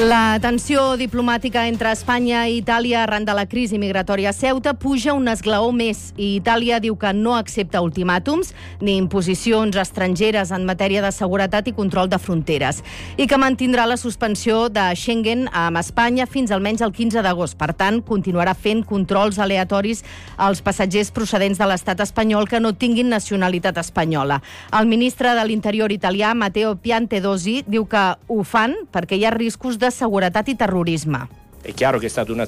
La tensió diplomàtica entre Espanya i Itàlia arran de la crisi migratòria a Ceuta puja un esglaó més i Itàlia diu que no accepta ultimàtums ni imposicions estrangeres en matèria de seguretat i control de fronteres i que mantindrà la suspensió de Schengen amb Espanya fins almenys el 15 d'agost. Per tant, continuarà fent controls aleatoris als passatgers procedents de l'estat espanyol que no tinguin nacionalitat espanyola. El ministre de l'Interior italià, Matteo Piantedosi, diu que ho fan perquè hi ha riscos de seguretat i terrorisme. Està clar que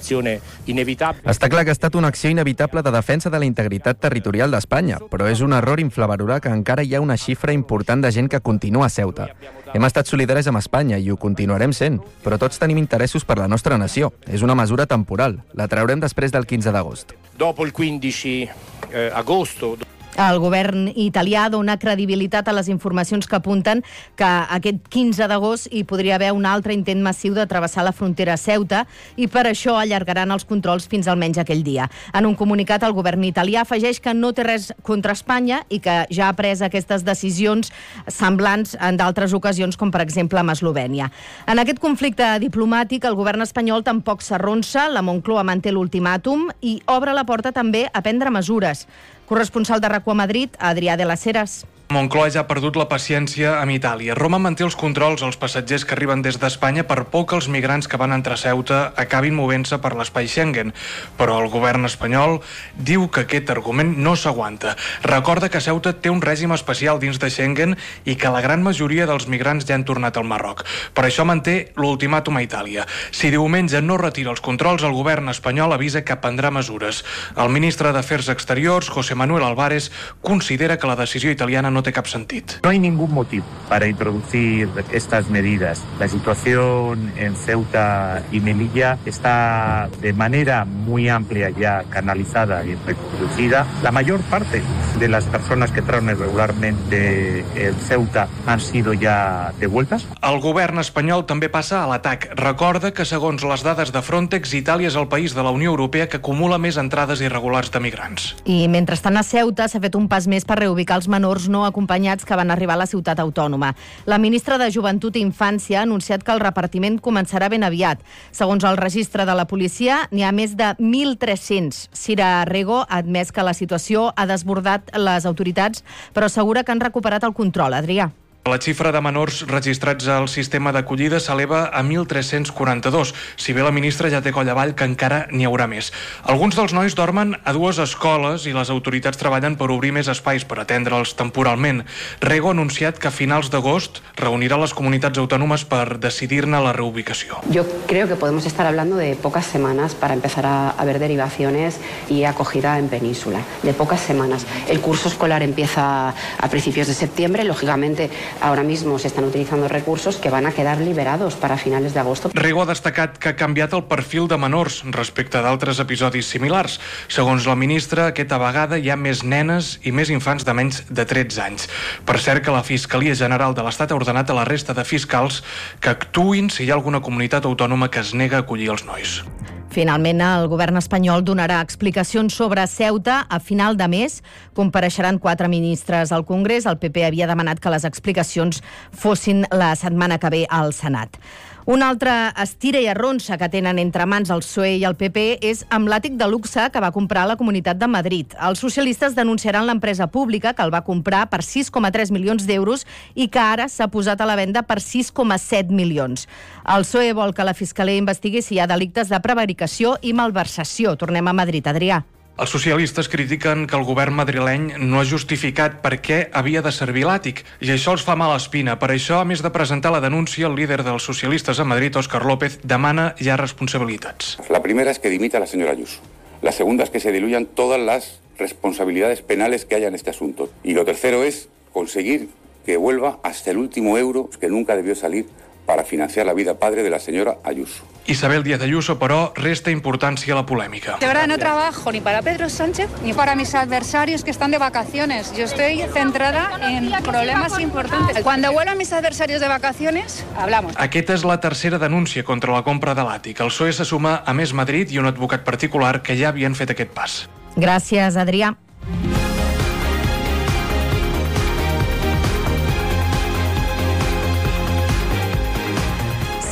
ha estat una acció inevitable de defensa de la integritat territorial d'Espanya, però és un error infravalorar que encara hi ha una xifra important de gent que continua a Ceuta. Hem estat solidaris amb Espanya i ho continuarem sent, però tots tenim interessos per la nostra nació. És una mesura temporal. La traurem després del 15 d'agost. Dopo il 15 agosto... El govern italià dona credibilitat a les informacions que apunten que aquest 15 d'agost hi podria haver un altre intent massiu de travessar la frontera a Ceuta i per això allargaran els controls fins almenys aquell dia. En un comunicat, el govern italià afegeix que no té res contra Espanya i que ja ha pres aquestes decisions semblants en d'altres ocasions, com per exemple amb Eslovènia. En aquest conflicte diplomàtic, el govern espanyol tampoc s'arronsa, la Moncloa manté l'ultimàtum i obre la porta també a prendre mesures. Corresponsal de RAC1 a Madrid, Adrià de las Heras. Moncloa ja ha perdut la paciència amb Itàlia. Roma manté els controls als passatgers que arriben des d'Espanya per por que els migrants que van entrar a Ceuta acabin movent-se per l'espai Schengen. Però el govern espanyol diu que aquest argument no s'aguanta. Recorda que Ceuta té un règim especial dins de Schengen i que la gran majoria dels migrants ja han tornat al Marroc. Per això manté l'ultimàtum a Itàlia. Si diumenge no retira els controls, el govern espanyol avisa que prendrà mesures. El ministre d'Afers Exteriors, José Manuel Álvarez, considera que la decisió italiana no té cap sentit. No hay ningún motivo para introducir estas medidas. La situación en Ceuta y Melilla está de manera muy amplia ya canalizada y reconducida. La mayor parte de las personas que entraron irregularmente en Ceuta han sido ya devueltas. El govern espanyol també passa a l'atac. Recorda que, segons les dades de Frontex, Itàlia és el país de la Unió Europea que acumula més entrades irregulars de migrants. I mentrestant a Ceuta s'ha fet un pas més per reubicar els menors no acompanyats que van arribar a la ciutat autònoma. La ministra de Joventut i Infància ha anunciat que el repartiment començarà ben aviat. Segons el registre de la policia, n'hi ha més de 1.300. Cira Rego ha admès que la situació ha desbordat les autoritats, però assegura que han recuperat el control. Adrià. La xifra de menors registrats al sistema d'acollida s'eleva a 1.342. Si bé la ministra ja té coll avall que encara n'hi haurà més. Alguns dels nois dormen a dues escoles i les autoritats treballen per obrir més espais per atendre'ls temporalment. Rego ha anunciat que a finals d'agost reunirà les comunitats autònomes per decidir-ne la reubicació. Yo creo que podemos estar hablando de pocas semanas para empezar a ver derivaciones y acogida en Península. De pocas semanas. El curso escolar empieza a principios de septiembre, lógicamente. Ahora mismo se están utilizando recursos que van a quedar liberados para finales de agosto. Rego ha destacat que ha canviat el perfil de menors respecte d'altres episodis similars. Segons la ministra, aquesta vegada hi ha més nenes i més infants de menys de 13 anys. Per cert que la Fiscalia General de l'Estat ha ordenat a la resta de fiscals que actuïn si hi ha alguna comunitat autònoma que es nega a acollir els nois. Finalment, el govern espanyol donarà explicacions sobre Ceuta a final de mes. Compareixeran 4 ministres al Congrés. El PP havia demanat que les explicacions fossin la setmana que ve al Senat. Un altre estira i arronsa que tenen entre mans el PSOE i el PP és amb l'àtic de luxe que va comprar la Comunitat de Madrid. Els socialistes denunciaran l'empresa pública que el va comprar per 6,3 milions d'euros i que ara s'ha posat a la venda per 6,7 milions. El PSOE vol que la Fiscalia investigui si hi ha delictes de prevaricació i malversació. Tornem a Madrid, Adrià. Els socialistes critiquen que el govern madrileny no ha justificat per què havia de servir l'àtic i això els fa mala espina. Per això, a més de presentar la denúncia, el líder dels socialistes a Madrid, Óscar López, demana ja responsabilitats. La primera es que dimita la señora Ayuso. La segunda es que se diluyan todas las responsabilidades penales que haya en este asunto. Y lo tercero es conseguir que vuelva hasta el último euro que nunca debió salir para financiar la vida padre de la señora Ayuso. Isabel Díaz Ayuso, però, resta importància a la polèmica. De verdad, no trabajo ni para Pedro Sánchez ni para mis adversarios que están de vacaciones. Yo estoy centrada en problemas importantes. Cuando vuelvan mis adversarios de vacaciones, hablamos. Aquesta és la tercera denúncia contra la compra de l'àtic. El PSOE se suma a Més Madrid i un advocat particular que ja havien fet aquest pas. Gràcies, Adrià.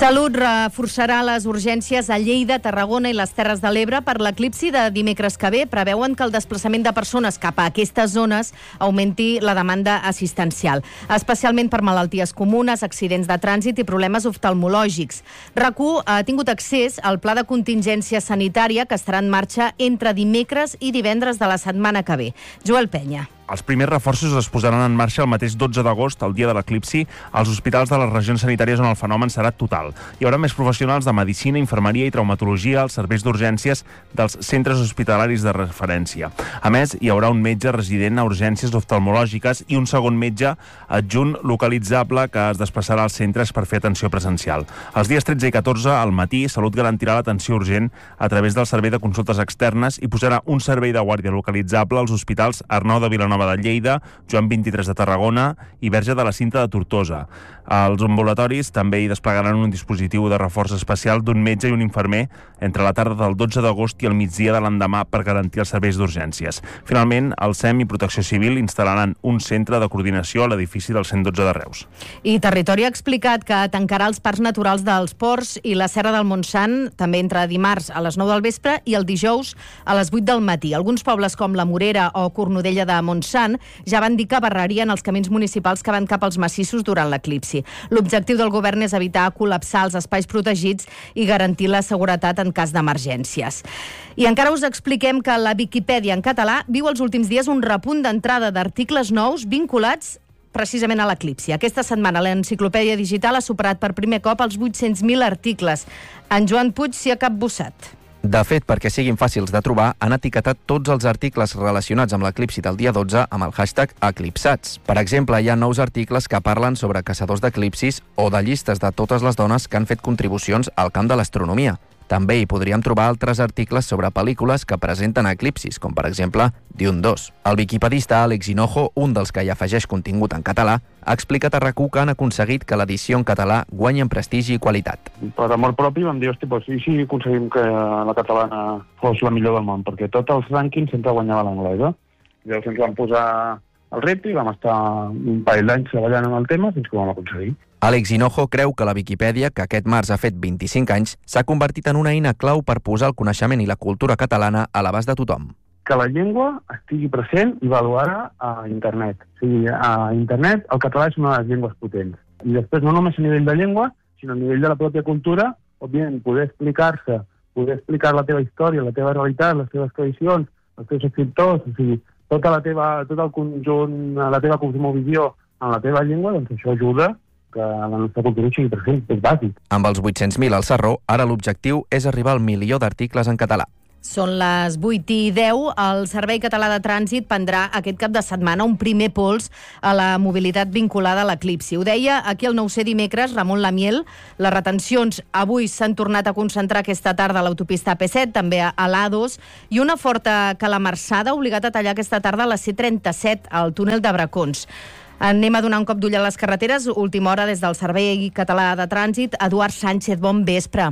Salut reforçarà les urgències a Lleida, Tarragona i les Terres de l'Ebre per l'eclipsi de dimecres que ve. Preveuen que el desplaçament de persones cap a aquestes zones augmenti la demanda assistencial, especialment per malalties comunes, accidents de trànsit i problemes oftalmològics. RAC1 ha tingut accés al pla de contingència sanitària que estarà en marxa entre dimecres i divendres de la setmana que ve. Joel Penya. Els primers reforços es posaran en marxa el mateix 12 d'agost, el dia de l'eclipsi, als hospitals de les regions sanitàries on el fenomen serà total. Hi haurà més professionals de medicina, infermeria i traumatologia als serveis d'urgències dels centres hospitalaris de referència. A més, hi haurà un metge resident a urgències oftalmològiques i un segon metge adjunt localitzable que es desplaçarà als centres per fer atenció presencial. Els dies 13 i 14, al matí, Salut garantirà l'atenció urgent a través del servei de consultes externes i posarà un servei de guàrdia localitzable als hospitals Arnau de Vilanova de Lleida, Joan 23 de Tarragona i Verge de la Cinta de Tortosa. Els ambulatoris també hi desplegaran un dispositiu de reforç especial d'un metge i un infermer entre la tarda del 12 d'agost i el migdia de l'endemà per garantir els serveis d'urgències. Finalment, el SEM i Protecció Civil instal·laran un centre de coordinació a l'edifici del 112 de Reus. I Territori ha explicat que tancarà els parcs naturals dels Ports i la Serra del Montsant també entre dimarts a les 9 del vespre i el dijous a les 8 del matí. Alguns pobles com la Morera o Cornudella de Montsant ja van dir que barrarien els camins municipals que van cap als massissos durant l'eclipsi. L'objectiu del govern és evitar col·lapsar els espais protegits i garantir la seguretat en cas d'emergències. I encara us expliquem que la Viquipèdia en català viu els últims dies un repunt d'entrada d'articles nous vinculats precisament a l'eclipsi. Aquesta setmana l'enciclopèdia digital ha superat per primer cop els 800.000 articles. En Joan Puig s'hi ha capbussat. De fet, perquè siguin fàcils de trobar, han etiquetat tots els articles relacionats amb l'eclipsi del dia 12 amb el hashtag eclipsats. Per exemple, hi ha nous articles que parlen sobre caçadors d'eclipsis o de llistes de totes les dones que han fet contribucions al camp de l'astronomia. També hi podríem trobar altres articles sobre pel·lícules que presenten eclipsis, com per exemple Dune 2. El viquipedista Àlex Hinojo, un dels que hi afegeix contingut en català, ha explicat a RAC1 que han aconseguit que l'edició en català guanyi en prestigi i qualitat. Per amor propi vam dir, hosti, i si aconseguim que la catalana fos la millor del món, perquè tots els rànquings sempre guanyava l'anglès. Llavors ens vam posar el repte i vam estar un parell d'anys treballant en el tema fins que ho vam aconseguir. Àlex Hinojo creu que la Viquipèdia, que aquest març ha fet 25 anys, s'ha convertit en una eina clau per posar el coneixement i la cultura catalana a l'abast de tothom. Que la llengua estigui present i valuada a internet. O sigui, a internet el català és una de les llengües potents. I després no només a nivell de llengua, sinó a nivell de la pròpia cultura, òbviament poder explicar-se, poder explicar la teva història, la teva realitat, les teves tradicions, els teus escriptors, o sigui, tot el conjunt, la teva cosmovisió en la teva llengua, doncs això ajuda que la nostra cultura sigui present, és bàsic. Amb els 800.000 al Sarró, ara l'objectiu és arribar al 1.000.000 d'articles en català. Són les 8:10. El Servei Català de Trànsit prendrà aquest cap de setmana un primer pols a la mobilitat vinculada a l'eclipsi. Ho deia aquí el 9C dimecres Ramon Lamiel. Les retencions avui s'han tornat a concentrar aquesta tarda a l'autopista AP7, també a l'A2, i una forta calamarsada ha obligat a tallar aquesta tarda a la C37, al túnel de Bracons. Anem a donar un cop d'ull a les carreteres. Última hora des del Servei Català de Trànsit. Eduard Sánchez, bon vespre.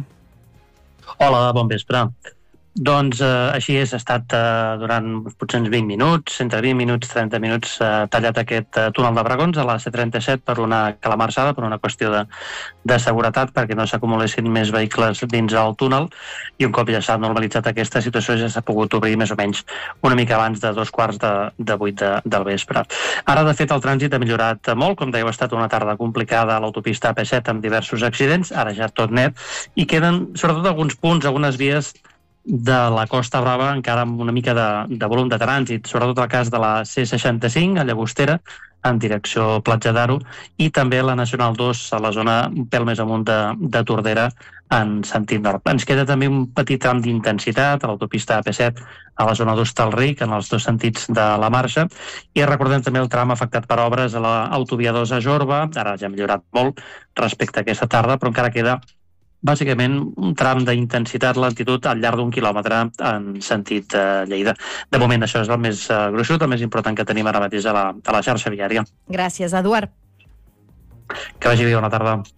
Hola, bon vespre. Doncs així és, ha estat durant potser uns 20 minuts, entre 20 minuts i 30 minuts tallat aquest túnel de Bracons a la C37 per una calamarsada, per una qüestió de seguretat, perquè no s'acumulessin més vehicles dins el túnel, i un cop ja s'ha normalitzat aquesta situació ja s'ha pogut obrir més o menys una mica abans de 2:45 del vespre. Ara, de fet, el trànsit ha millorat molt, com dèieu, ha estat una tarda complicada a l'autopista AP7 amb diversos accidents, ara ja tot net, i queden sobretot alguns punts, algunes vies de la Costa Brava encara amb una mica de volum de trànsit, sobretot el cas de la C65 a Llagostera en direcció Platja d'Aro i també la Nacional 2 a la zona un pèl més amunt de Tordera en sentit nord. Ens queda també un petit tram d'intensitat a l'autopista AP7 a la zona d'Hostalric en els dos sentits de la marxa i recordem també el tram afectat per obres a l'autovia 2 a Jorba, ara ja ha millorat molt respecte a aquesta tarda, però encara queda bàsicament un tram d'intensitat, lentitud al llarg d'un quilòmetre en sentit Lleida. De moment això és el més gruixut, el més important que tenim ara mateix a la xarxa viària. Gràcies, Eduard. Que vagi bé, bona tarda.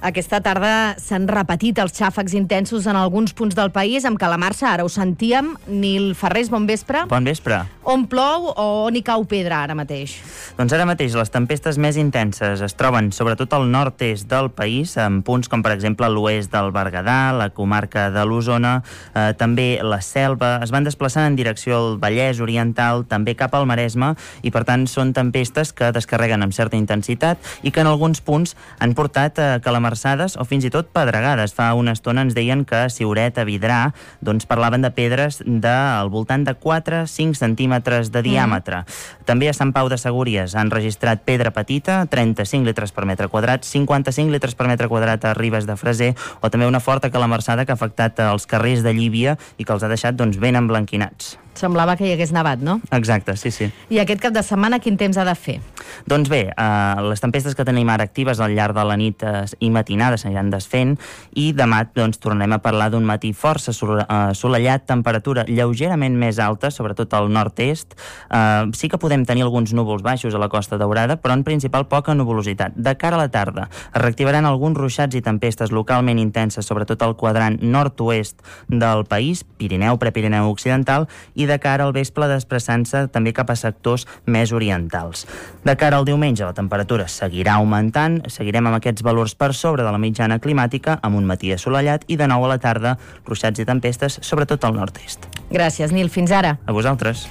Aquesta tarda s'han repetit els xàfecs intensos en alguns punts del país. Amb calamarsa, ara ho sentíem. Nil Ferrés, bon vespre. Bon vespre. On plou o on hi cau pedra ara mateix? Doncs ara mateix les tempestes més intenses es troben sobretot al nord-est del país, en punts com per exemple l'oest del Berguedà, la comarca de l'Osona, també la Selva. Es van desplaçant en direcció al Vallès Oriental, també cap al Maresme, i per tant són tempestes que descarreguen amb certa intensitat i que en alguns punts han portat calamarsades o fins i tot pedregades. Fa una estona ens deien que a Ciuret, a Vidrà, doncs parlaven de pedres al voltant de 4-5 centímetres de diàmetre. També a Sant Pau de Segúries han registrat pedra petita, 35 litres per metre quadrat, 55 litres per metre quadrat a Ribes de Freser, o també una forta calamarsada que ha afectat els carrers de Llívia i que els ha deixat ben emblanquinats. Semblava que hi hagués nevat, no? Exacte, sí. I aquest cap de setmana quin temps ha de fer? Doncs bé, les tempestes que tenim ara actives al llarg de la nit i matinada s'aniran desfent i demà tornarem a parlar d'un matí força assolellat, temperatura lleugerament més alta, sobretot al nord-est. Sí que podem tenir alguns núvols baixos a la Costa Daurada, però en principal poca nuvolositat. De cara a la tarda es reactivaran alguns ruixats i tempestes localment intenses, sobretot al quadrant nord-oest del país, Pirineu, Prepirineu Occidental, i de cara al vespre desplaçant-se també cap a sectors més orientals. De cara al diumenge la temperatura seguirà augmentant, seguirem amb aquests valors per sobre de la mitjana climàtica, amb un matí assolellat i de nou a la tarda ruixats i tempestes, sobretot al nord-est. Gràcies, Nil. Fins ara. A vosaltres.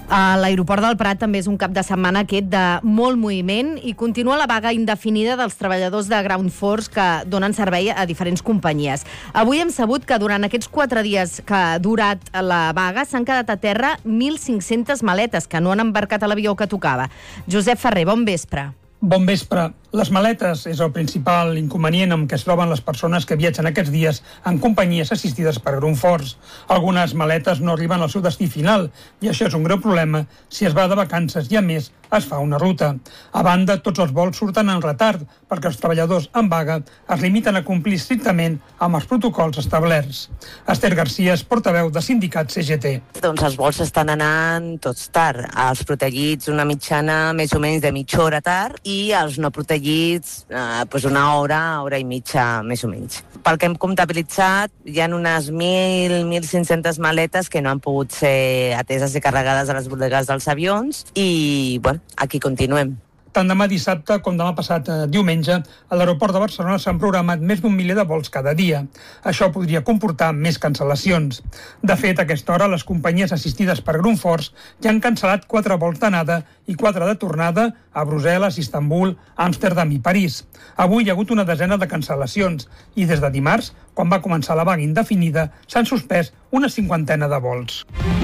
A l'aeroport del Prat també és un cap de setmana aquest de molt moviment i continua la vaga indefinida dels treballadors de Ground Force que donen servei a diferents companyies. Avui hem sabut que durant aquests 4 dies que ha durat la vaga s'han quedat a terra 1.500 maletes que no han embarcat a l'avió que tocava. Josep Ferrer, bon vespre. Bon vespre. Les maletes és el principal inconvenient amb què es troben les persones que viatgen aquests dies en companyies assistides per Ground Force. Algunes maletes no arriben al seu destí final i això és un greu problema si es va de vacances i, a més, es fa una ruta. A banda, tots els vols surten en retard perquè els treballadors en vaga es limiten a complir estrictament amb els protocols establerts. Esther Garcia és portaveu de sindicat CGT. Doncs els vols estan anant tots tard. Els protegits una mitjana més o menys de mitja hora tard i els no protegits una hora i mitja més o menys. Pel que hem comptabilitzat, hi ha unes 1.500 maletes que no han pogut ser ateses i carregades a les bodegues dels avions i, aquí continuem. Tant demà dissabte com demà passat diumenge, a l'aeroport de Barcelona s'han programat més d'1 miler de vols cada dia. Això podria comportar més cancel·lacions. De fet, a aquesta hora, les companyies assistides per Ground Force ja han cancel·lat 4 vols d'anada i 4 de tornada a Brussel·les, Istanbul, Amsterdam i París. Avui hi ha hagut una desena de cancel·lacions i des de dimarts, quan va començar la vaga indefinida, s'han suspès una 50ena de vols.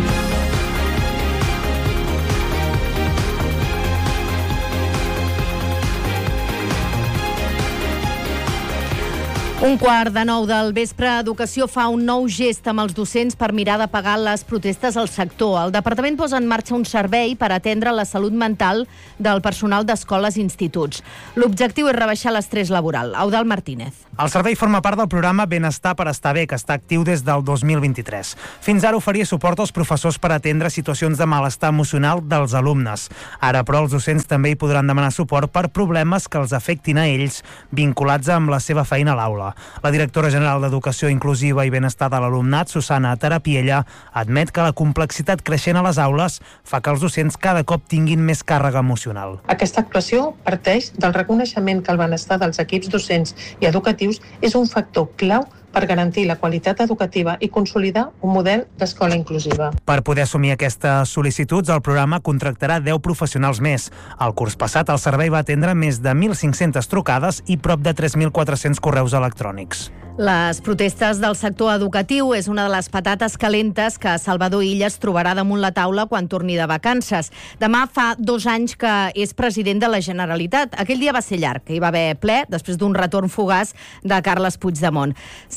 Un quart de 9 del vespre, Educació fa un nou gest amb els docents per mirar de pagar les protestes al sector. El departament posa en marxa un servei per atendre la salut mental del personal d'escoles i instituts. L'objectiu és rebaixar l'estrès laboral. Eudald Martínez. El servei forma part del programa Benestar per estar bé, que està actiu des del 2023. Fins ara oferia suport als professors per atendre situacions de malestar emocional dels alumnes. Ara, però, els docents també hi podran demanar suport per problemes que els afectin a ells vinculats amb la seva feina a l'aula. La directora general d'Educació Inclusiva i Benestar de l'Alumnat, Susana Tarapiella, admet que la complexitat creixent a les aules fa que els docents cada cop tinguin més càrrega emocional. Aquesta actuació parteix del reconeixement que el benestar dels equips docents i educatius és un factor clau per garantir la qualitat educativa i consolidar un model d'escola inclusiva. Per poder assumir aquestes sol·licituds, el programa contractarà 10 professionals més. El curs passat, el servei va atendre més de 1.500 trucades i prop de 3.400 correus electrònics. Les protestes del sector educatiu és una de les patates calentes que Salvador Illa es trobarà damunt la taula quan torni de vacances. Demà fa 2 anys que és president de la Generalitat. Aquell dia va ser llarg, hi va haver ple després d'un retorn fugaç de Carles Puigdemont.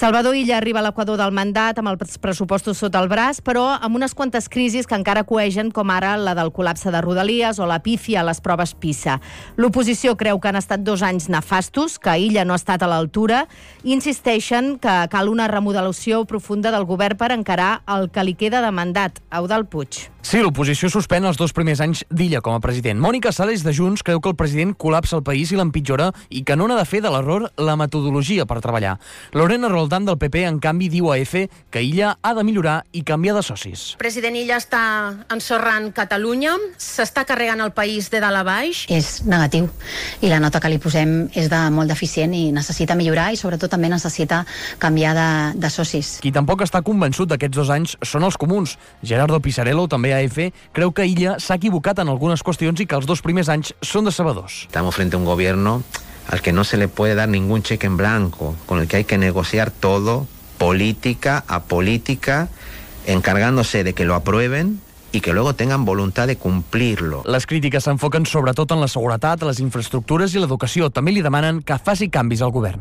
Salvador Illa arriba a l'equador del mandat amb els pressupostos sota el braç, però amb unes quantes crisis que encara coegen, com ara la del col·lapse de Rodalies o la pífia a les proves PISA. L'oposició creu que han estat 2 anys nefastos, que Illa no ha estat a l'altura, i insisteixen que cal una remodelació profunda del govern per encarar el que li queda de mandat. Eudald Puig. Sí, l'oposició suspèn els 2 primers anys d'Illa com a president. Mònica Sales de Junts creu que el president col·lapsa el país i l'empitjora i que no n'ha de fer de l'error la metodologia per treballar. Lorena Roldán del PP, en canvi, diu a EFE que Illa ha de millorar i canviar de socis. El president Illa està ensorrant Catalunya, s'està carregant el país de dalt a baix. És negatiu i la nota que li posem és de molt deficient i necessita millorar i sobretot també necessita canviar de socis. Qui tampoc està convençut d'aquests 2 anys són els comuns. Gerardo Pisarello, també a EFE, creu que Illa s'ha equivocat en algunes qüestions i que els 2 primers anys són decebedors. Estamos frente a un gobierno al que no se le puede dar ningún cheque en blanco, con el que hay que negociar todo, política a política, encargándose de que lo aprueben y que luego tengan voluntad de cumplirlo. Les crítiques s'enfoquen sobretot en la seguretat, les infraestructures i l'educació. També li demanen que faci canvis al govern.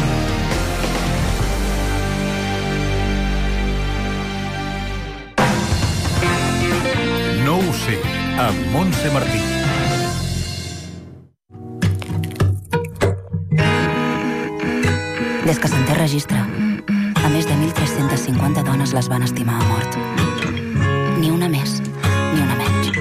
No ho sé, amb Montse Martí. Des que s'en té registre, a més de 1.350 dones les van estimar a mort. Ni una més, ni una menys.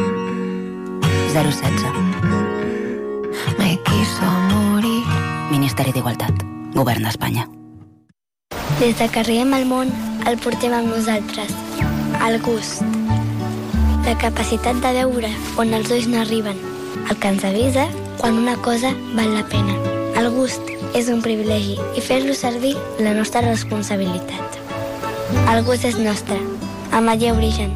016. Me quiso morir. Ministeri d'Igualtat. Govern d'Espanya. Des de que arribem al món, el portem amb nosaltres. El gust. La capacitat de veure on els ulls no arriben. El que ens avisa quan una cosa val la pena. El gust és un privilegi i fer-lo servir la nostra responsabilitat. El gust és nostre. Amaia Origen.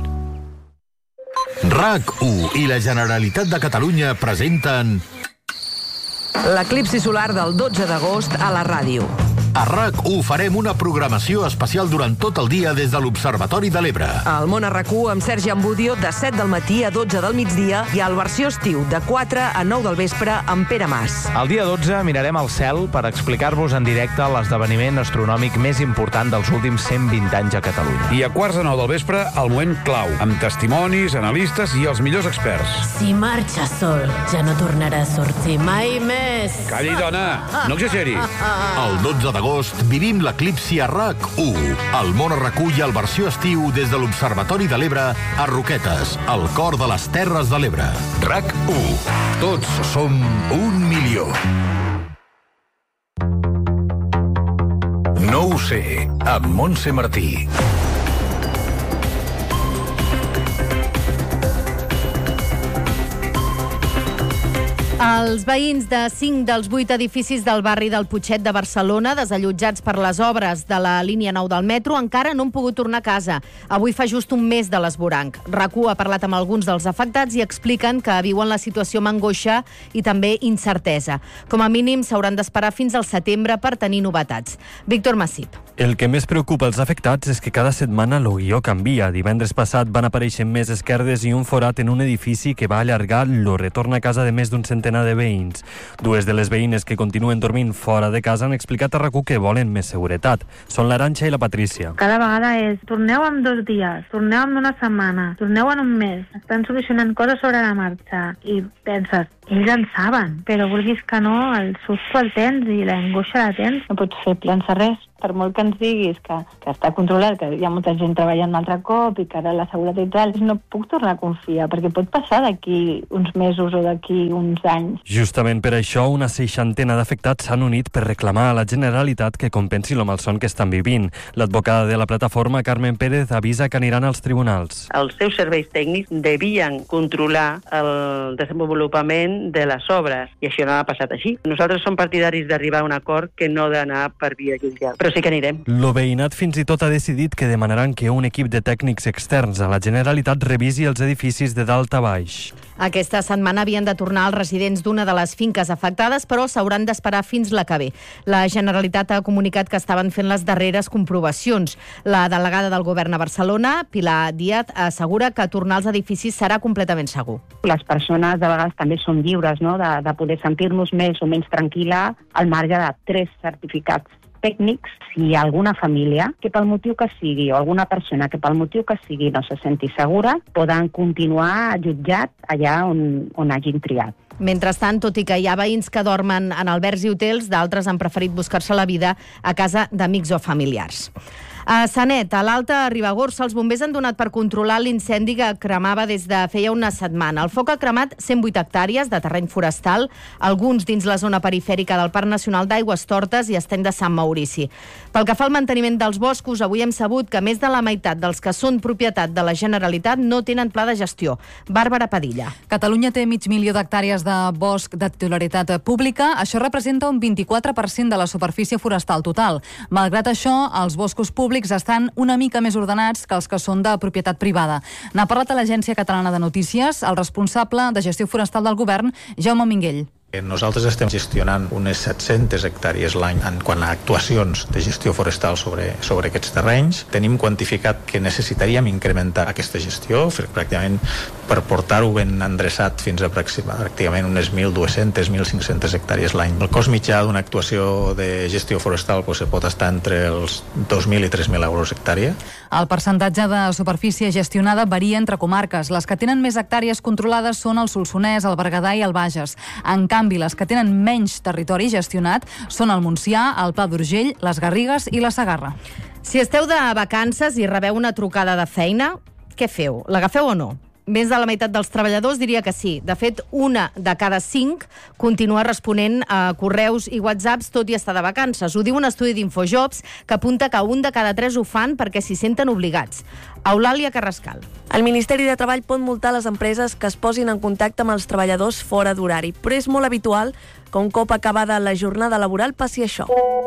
RAC1 i la Generalitat de Catalunya presenten l'eclipsi solar del 12 d'agost a la ràdio. A RAC1 farem una programació especial durant tot el dia des de l'Observatori de l'Ebre. Al món a RAC1 amb Sergi Ambudio de 7 del matí a 12 del migdia i al versió estiu de 4 a 9 del vespre amb Pere Mas. El dia 12 mirarem al cel per explicar-vos en directe l'esdeveniment astronòmic més important dels últims 120 anys a Catalunya. I a 8:45 del vespre, el moment clau, amb testimonis, analistes i els millors experts. Si marxa sol, ja no tornarà a sortir mai més. Calli, dona, no exageri. El 12 d'agost vivim l'eclipsi a RAC1. El món recull el versió estiu des de l'Observatori de l'Ebre a Roquetes, al cor de les Terres de l'Ebre. RAC1. Tots som 1 milió. No ho sé, amb Montse Martí. Els veïns de 5 dels 8 edificis del barri del Putxet de Barcelona, desallotjats per les obres de la línia 9 del metro, encara no han pogut tornar a casa. Avui fa just un mes de l'esvoranc. RAC1 ha parlat amb alguns dels afectats i expliquen que viuen la situació amb angoixa i també incertesa. Com a mínim s'hauran d'esperar fins al setembre per tenir novetats. Víctor Massip. El que més preocupa els afectats és que cada setmana el guió canvia. Divendres passat van aparèixer més esquerdes i un forat en un edifici que va allargar el retorn a casa de més d'un centenar de veïns. 2 de les veïnes que continuen dormint fora de casa han explicat a RAC1 que volen més seguretat. Són l'Arantxa i la Patrícia. Cada vegada és, torneu en 2 dies, torneu en una setmana, torneu en un mes. Estan solucionant coses sobre la marxa i penses, ells en saben, però vulguis que no, el susto el tens i l'angoixa la tens. No pots fer plançar res. Per molt que ens diguis que està controlat, que hi ha molta gent treballant un altre cop i que ara la seguretat i tal, no puc tornar a confiar, perquè pot passar d'aquí uns mesos o d'aquí uns anys. Justament per això, una 60ena d'afectats s'han unit per reclamar a la Generalitat que compensi el malson que estan vivint. L'advocada de la plataforma, Carmen Pérez, avisa que aniran als tribunals. Els seus serveis tècnics devien controlar el desenvolupament de les obres, i això no ha passat així. Nosaltres som partidaris d'arribar a un acord que no d'anar per via judicial. Però sí que anirem. El veïnat fins i tot ha decidit que demanaran que un equip de tècnics externs a la Generalitat revisi els edificis de dalt a baix. Aquesta setmana havien de tornar als residents d'una de les finques afectades, però s'hauran d'esperar fins la que ve. La Generalitat ha comunicat que estaven fent les darreres comprovacions. La delegada del govern a Barcelona, Pilar Díaz, assegura que tornar als edificis serà completament segur. Les persones de vegades també són lliures, no?, de poder sentir-nos més o menys tranquil·la al marge de 3 certificats tècnics, si alguna família que pel motiu que sigui o alguna persona que pel motiu que sigui no se senti segura, poden continuar jutjat allà on hagin triat. Mentrestant, tot i que hi ha veïns que dormen en albergs i hotels, d'altres han preferit buscar-se la vida a casa d'amics o familiars. A Sanet, a l'Alta Ribagorça, els bombers han donat per controlar l'incendi que cremava des de feia una setmana. El foc ha cremat 108 hectàrees de terreny forestal, alguns dins la zona perifèrica del Parc Nacional d'Aigües Tortes i Estany de Sant Maurici. Pel que fa al manteniment dels boscos, avui hem sabut que més de la meitat dels que són propietat de la Generalitat no tenen pla de gestió. Bàrbara Padilla. Catalunya té 500.000 d'hectàrees de bosc de titularitat pública. Això representa un 24% de la superfície forestal total. Malgrat això, els boscos públics estan una mica més ordenats que els que són de propietat privada. N'ha parlat a l'Agència Catalana de Notícies el responsable de gestió forestal del govern, Jaume Minguell. Nosaltres estem gestionant unes 700 hectàrees l'any en quant a actuacions de gestió forestal sobre aquests terrenys. Tenim quantificat que necessitaríem incrementar aquesta gestió, pràcticament per portar-ho ben endreçat fins a pràcticament unes 1.200, 1.500 hectàrees l'any. El cost mitjà d'una actuació de gestió forestal pot estar entre els 2.000 i 3.000 euros hectàrea. El percentatge de superfície gestionada varia entre comarques. Les que tenen més hectàrees controlades són el Solsonès, el Berguedà i el Bages. En canvi, les que tenen menys territori gestionat són el Montsià, el Pla d'Urgell, les Garrigues i la Segarra. Si esteu de vacances i rebeu una trucada de feina, què feu? L'agafeu o no? Més de la meitat dels treballadors diria que sí. De fet, 1 de cada 5 continua responent a correus i whatsapps tot i estar de vacances. Ho diu un estudi d'Infojobs que apunta que 1 de cada 3 ho fan perquè s'hi senten obligats. Eulàlia Carrascal. El Ministeri de Treball pot multar les empreses que es posin en contacte amb els treballadors fora d'horari, però és molt habitual que un cop acabada la jornada laboral passi això.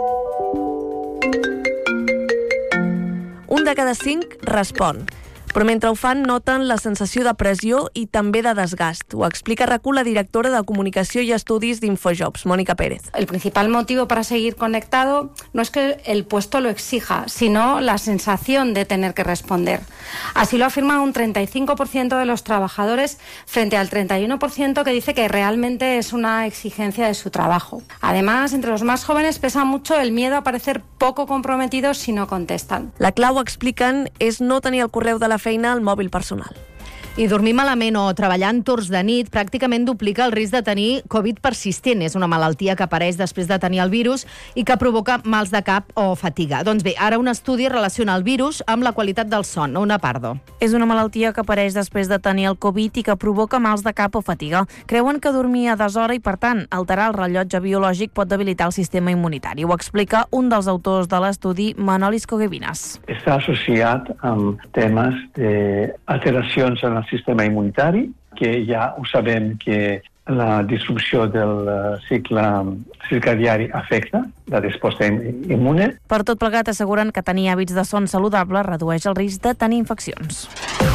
1 de cada 5 respon. Però mentre ho fan noten la sensació de pressió i també de desgast. Ho explica RAC1 la directora de Comunicació i Estudis d'Infojobs, Mónica Pérez. El principal motivo para seguir conectado no es que el puesto lo exija, sino la sensación de tener que responder. Así lo afirma un 35% de los trabajadores frente al 31% que dice que realmente es una exigencia de su trabajo. Además, entre los más jóvenes pesa mucho el miedo a parecer poco comprometidos si no contestan. La clau, expliquen, és no tenir el correu de la feina al mòbil personal. I dormir malament o treballar en torns de nit pràcticament duplica el risc de tenir Covid persistent. És una malaltia que apareix després de tenir el virus i que provoca mals de cap o fatiga. Doncs bé, ara un estudi relaciona el virus amb la qualitat del son. Una Pardo. És una malaltia que apareix després de tenir el Covid i que provoca mals de cap o fatiga. Creuen que dormir a deshora i, per tant, alterar el rellotge biològic pot debilitar el sistema immunitari. Ho explica un dels autors de l'estudi, Manolis Coguevinas. Està associat amb temes d'alteracions en el sistema immunitari, que ja ho sabem que la disrupció del cicle circadiari afecta la resposta immune. Per tot plegat, asseguren que tenir hàbits de son saludable redueix el risc de tenir infeccions.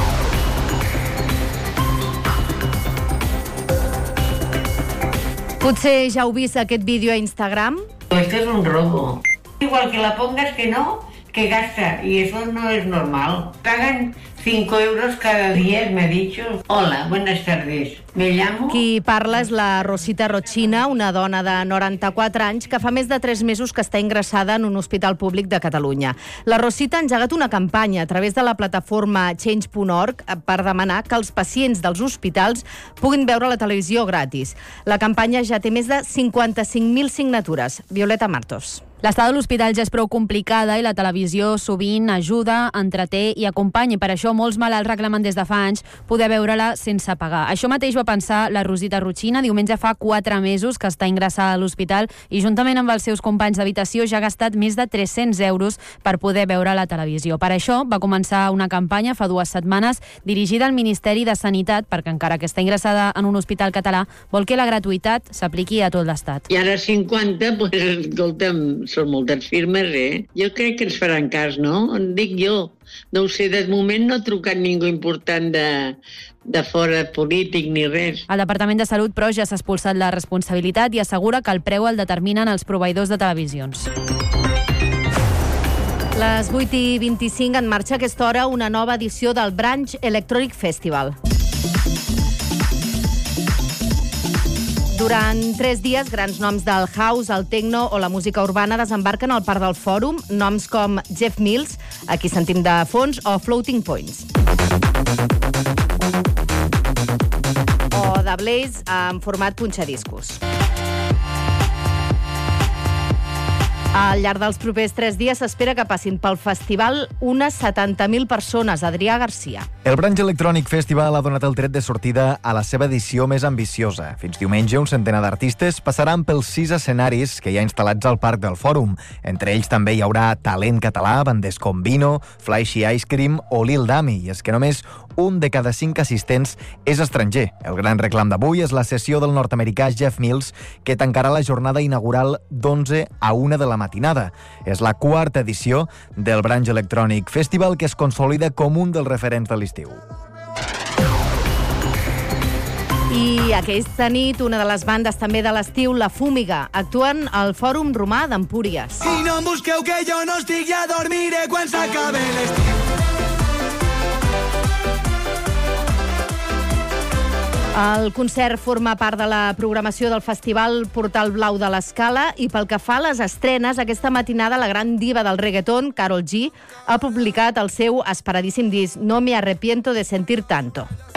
Potser ja heu vist aquest vídeo a Instagram? Esto es un robo. Igual que la pongas que no, que gasta, y eso no es normal. Pagan 5 euros cada día, me ha dicho. Hola, buenas tardes. Me llamo... Qui parla és la Rosita Rochina, una dona de 94 anys que fa més de 3 mesos que està ingressada en un hospital públic de Catalunya. La Rosita ha engegat una campanya a través de la plataforma Change.org per demanar que els pacients dels hospitals puguin veure la televisió gratis. La campanya ja té més de 55.000 signatures. Violeta Martos. L'estada de l'hospital ja és prou complicada i la televisió sovint ajuda, entreté i acompanya. Per això molts malalts reclamen des de fa anys poder veure-la sense pagar. Això mateix va pensar la Rosita Rochina. Diumenge fa 4 mesos que està ingressada a l'hospital i juntament amb els seus companys d'habitació ja ha gastat més de 300 euros per poder veure la televisió. Per això va començar una campanya fa 2 setmanes dirigida al Ministeri de Sanitat perquè encara que està ingressada en un hospital català vol que la gratuïtat s'apliqui a tot l'Estat. I ara 50, doncs, escolta'm, són moltes firmes, Jo crec que ens faran cas, no? Dic jo. No ho sé, de moment no ha trucat ningú important de fora polític ni res. El Departament de Salut, però, ja s'ha expulsat la responsabilitat i assegura que el preu el determinen els proveïdors de televisions. Les 8:25 en marxa a aquesta hora una nova edició del Branch Electronic Festival. Durant 3 dies, grans noms del house, el techno o la música urbana desembarquen al Parc del Fòrum, noms com Jeff Mills, aquí sentim de fons, o Floating Points. O The Blaze en format punxadiscos. Al llarg dels propers 3 dies s'espera que passin pel festival unes 70.000 persones. Adrià Garcia. El Branch Electronic Festival ha donat el tret de sortida a la seva edició més ambiciosa. Fins diumenge, un centenar d'artistes passaran pels 6 escenaris que hi ha instal·lats al Parc del Fòrum. Entre ells també hi haurà talent català, bandes com Vino, Flashy Ice Cream o Lil Dami. I és que només un de cada 5 assistents és estranger. El gran reclam d'avui és la sessió del nord-americà Jeff Mills, que tancarà la jornada inaugural d'11 a 1 de la matinada. És la 4ª edició del Branch Electronic Festival, que es consolida com un dels referents de l'estiu. I aquesta nit, una de les bandes també de l'estiu, La Fúmiga, actuen al Fòrum Romà d'Empúries. I no em busqueu que jo no estic, ja dormiré quan s'acabe l'estiu. El concert forma part de la programació del Festival Portal Blau de l'Escala i pel que fa a les estrenes, aquesta matinada la gran diva del reggaeton, Karol G, ha publicat el seu esperadíssim disc No me arrepiento de sentir tanto.